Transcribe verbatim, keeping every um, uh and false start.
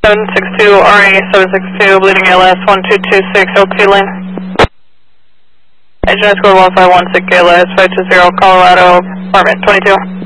seven six two R A seven six two, bleeding A L S one two two six, Oak View Lane. Engine score one five one six A L S five two zero, Colorado, apartment twenty-two.